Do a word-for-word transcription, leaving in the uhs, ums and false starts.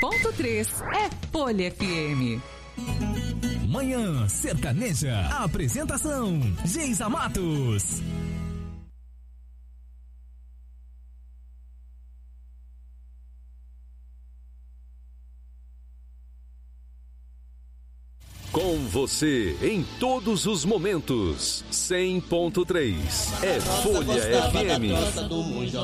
ponto três é Folha F M. Manhã Sertaneja. Apresentação: Geisa Matos. Com você em todos os momentos. cem ponto três é Folha F M.